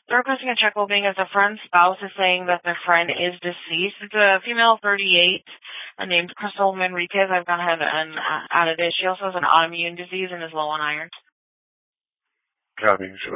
They're requesting a check well-being as a friend's spouse is saying that their friend is deceased. It's a female 38 named Crystal Manriquez. I've gone ahead and added it. She also has an autoimmune disease and is low on iron. Copy.